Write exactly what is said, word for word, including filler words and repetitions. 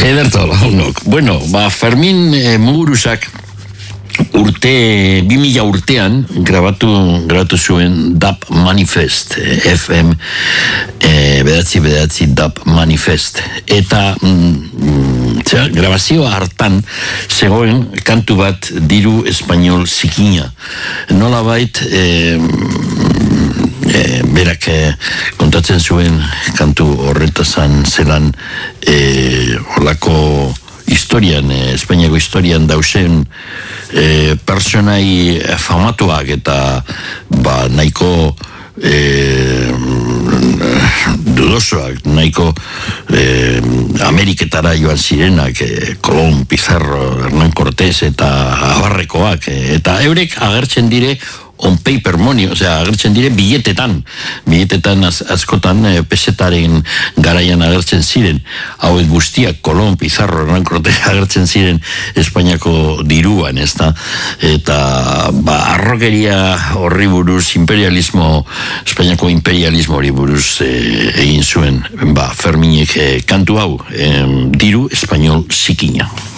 Ederto, lagunok. Bueno, ba, Fermin eh, Mugurusak urte, bi mila urtean grabatu, grabatu zuen D A P Manifest, eh, F M eh, bedatzi bedatzi D A P Manifest. Eta mm, zera, grabazioa hartan zegoen kantu bat diru espainol zikina. Nola bait, eh, eh, berak eh, kontatzen zuen kantu horretazan zelan eh, olako historian, eh, Espainiako historian dausen eh, personai famatuak eta ba, nahiko eh, dudosoak, nahiko eh, Ameriketara joan zirenak, eh, Colón, Pizarro, Hernán Cortés eta abarrekoak, eh, eta eurek agertzen dire on paper money, osea, agertzen dire biletetan, biletetan az, askotan e, pesetaren garaian agertzen ziren, hauek guztiak, Colón, Pizarro, Hernán Cortés agertzen ziren Espainiako diruan, ez da, eta ba, arrokeria horri buruz, imperialismo, Espainiako imperialismo hori buruz e, egin zuen, ba, Ferminek e, kantu hau, e, diru espainol zikina.